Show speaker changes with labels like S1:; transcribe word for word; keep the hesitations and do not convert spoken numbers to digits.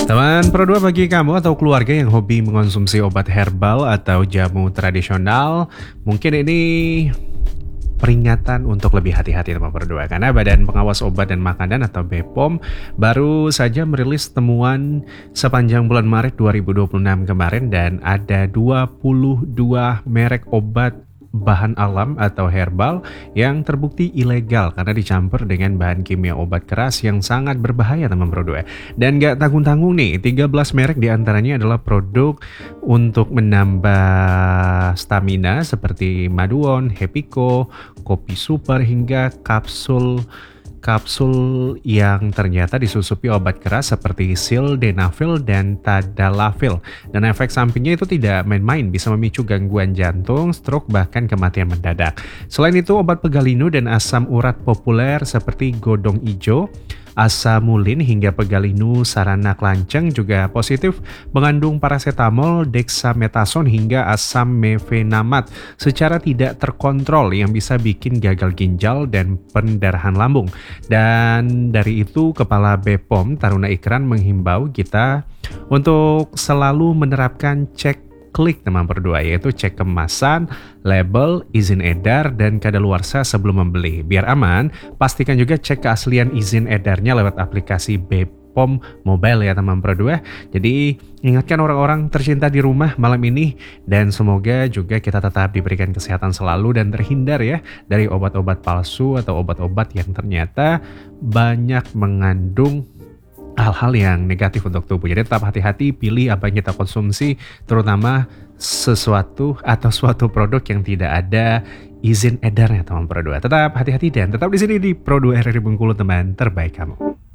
S1: Teman Pro dua, bagi kamu atau keluarga yang hobi mengonsumsi obat herbal atau jamu tradisional, mungkin ini peringatan untuk lebih hati-hati teman Pro dua, karena Badan Pengawas Obat dan Makanan atau B P O M baru saja merilis temuan sepanjang bulan Maret dua ribu dua puluh enam kemarin, dan ada dua puluh dua merek obat bahan alam atau herbal yang terbukti ilegal karena dicampur dengan bahan kimia obat keras yang sangat berbahaya teman Pro dua. Dan gak tanggung-tanggung nih, tiga belas merek diantaranya adalah produk untuk menambah stamina seperti Maduon, Hepico, Kopi Super, hingga kapsul kapsul yang ternyata disusupi obat keras seperti sildenafil dan tadalafil. Dan efek sampingnya itu tidak main-main, bisa memicu gangguan jantung, stroke, bahkan kematian mendadak. Selain itu, obat pegalinu dan asam urat populer seperti godong ijo, asamulin, hingga pegalinu sarana kelanceng juga positif mengandung paracetamol, dexamethasone, hingga asam mefenamat secara tidak terkontrol yang bisa bikin gagal ginjal dan pendarahan lambung. Dan dari itu, Kepala B P O M Taruna Ikran menghimbau kita untuk selalu menerapkan cek klik teman Pro dua, yaitu cek kemasan, label, izin edar, dan kadaluarsa sebelum membeli. Biar aman, pastikan juga cek keaslian izin edarnya lewat aplikasi B P O M Mobile ya teman Pro dua. Jadi ingatkan orang-orang tercinta di rumah malam ini, dan semoga juga kita tetap diberikan kesehatan selalu dan terhindar ya dari obat-obat palsu atau obat-obat yang ternyata banyak mengandung hal-hal yang negatif untuk tubuh. Jadi tetap hati-hati pilih apa yang kita konsumsi, terutama sesuatu atau suatu produk yang tidak ada izin edarnya teman Pro dua. Tetap hati-hati dan tetap di sini di Pro dua R R I Bengkulu, teman terbaik kamu.